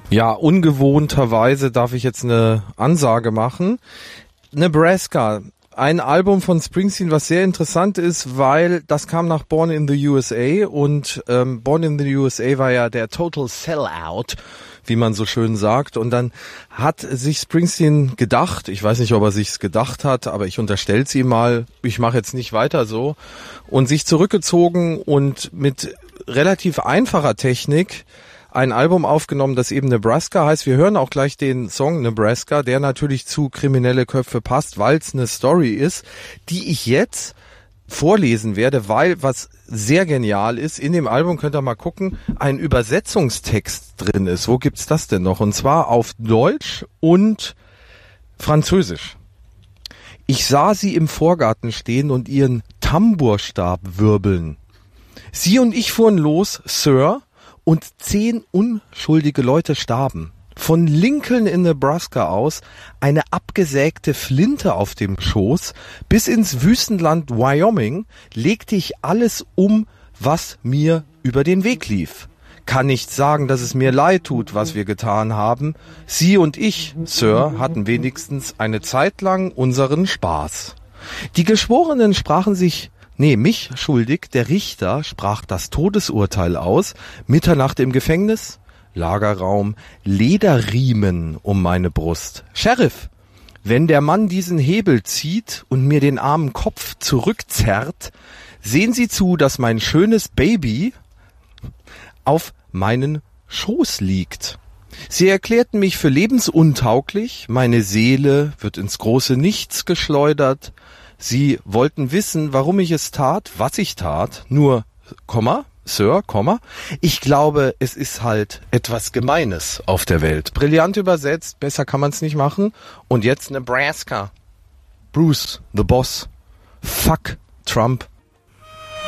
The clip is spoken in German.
Ja, ungewohnterweise darf ich jetzt eine Ansage machen. Nebraska, ein Album von Springsteen, was sehr interessant ist, weil das kam nach Born in the USA und Born in the USA war ja der Total Sellout, wie man so schön sagt. Und dann hat sich Springsteen gedacht, ich weiß nicht, ob er sich's gedacht hat, aber ich unterstelle es ihm mal, ich mache jetzt nicht weiter so, und sich zurückgezogen und mit relativ einfacher Technik ein Album aufgenommen, das eben Nebraska heißt. Wir hören auch gleich den Song Nebraska, der natürlich zu Kriminelle Köpfe passt, weil es eine Story ist, die ich jetzt vorlesen werde, weil was sehr genial ist, in dem Album könnt ihr mal gucken, ein Übersetzungstext drin ist. Wo gibt's das denn noch? Und zwar auf Deutsch und Französisch. Ich sah sie im Vorgarten stehen und ihren Tambourstab wirbeln. Sie und ich fuhren los, Sir, und 10 unschuldige Leute starben. Von Lincoln in Nebraska aus eine abgesägte Flinte auf dem Schoß bis ins Wüstenland Wyoming legte ich alles um, was mir über den Weg lief. Kann nicht sagen, dass es mir leid tut, was wir getan haben. Sie und ich, Sir, hatten wenigstens eine Zeit lang unseren Spaß. Die Geschworenen sprachen mich schuldig, der Richter sprach das Todesurteil aus, Mitternacht im Gefängnis, Lagerraum, Lederriemen um meine Brust. Sheriff, wenn der Mann diesen Hebel zieht und mir den armen Kopf zurückzerrt, sehen Sie zu, dass mein schönes Baby auf meinen Schoß liegt. Sie erklärten mich für lebensuntauglich, meine Seele wird ins große Nichts geschleudert. Sie wollten wissen, warum ich es tat, was ich tat, nur, Sir, ich glaube, es ist halt etwas Gemeines auf der Welt. Brillant übersetzt, besser kann man es nicht machen. Und jetzt Nebraska. Bruce, the Boss. Fuck Trump